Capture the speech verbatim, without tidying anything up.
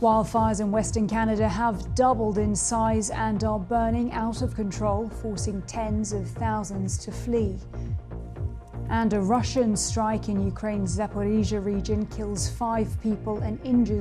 Wildfires in Western Canada have doubled in size and are burning out of control, forcing tens of thousands to flee. And a Russian strike in Ukraine's Zaporizhzhia region kills five people and injures